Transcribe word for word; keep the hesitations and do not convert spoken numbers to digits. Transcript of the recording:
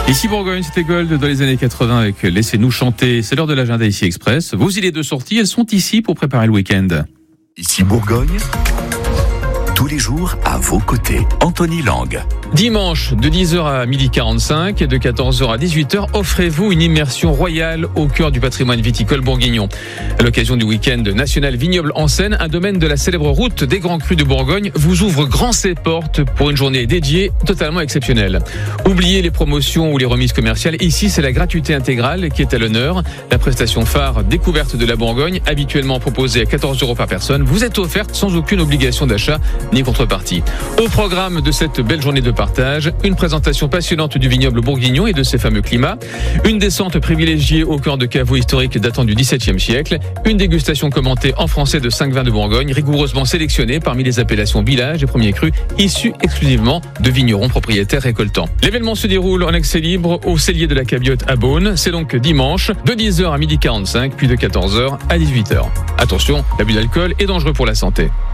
Ici Bourgogne, c'était Gold dans les années quatre-vingts avec Laissez-nous chanter. C'est l'heure de l'agenda ici Express. Vos idées de sortie, elles sont ici pour préparer le week-end. Ici Bourgogne, tous les jours à vos côtés. Anthony Lang. Dimanche, de dix heures à midi quarante-cinq et de quatorze heures à dix-huit heures, offrez-vous une immersion royale au cœur du patrimoine viticole bourguignon. À l'occasion du week-end national vignoble en Seine, un domaine de la célèbre route des Grands Crus de Bourgogne vous ouvre grand ses portes pour une journée dédiée totalement exceptionnelle. Oubliez les promotions ou les remises commerciales, ici c'est la gratuité intégrale qui est à l'honneur. La prestation phare découverte de la Bourgogne, habituellement proposée à quatorze euros par personne, vous est offerte sans aucune obligation d'achat ni contrepartie. Au programme de cette belle journée de partage, une présentation passionnante du vignoble bourguignon et de ses fameux climats, une descente privilégiée au cœur de caveaux historiques datant du dix-septième siècle, une dégustation commentée en français de cinq vins de Bourgogne, rigoureusement sélectionnés parmi les appellations villages et premiers crus, issus exclusivement de vignerons propriétaires récoltants. L'événement se déroule en accès libre au cellier de la Cabiote à Beaune. C'est donc dimanche, de dix heures à midi quarante-cinq, puis de quatorze heures à dix-huit heures. Attention, l'abus d'alcool est dangereux pour la santé.